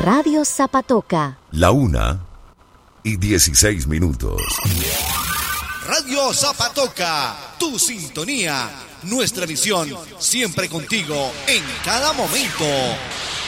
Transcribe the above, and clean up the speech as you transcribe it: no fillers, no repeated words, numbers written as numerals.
Radio Zapatoca. 1:16. Radio Zapatoca, tu sintonía, nuestra visión, siempre contigo en cada momento.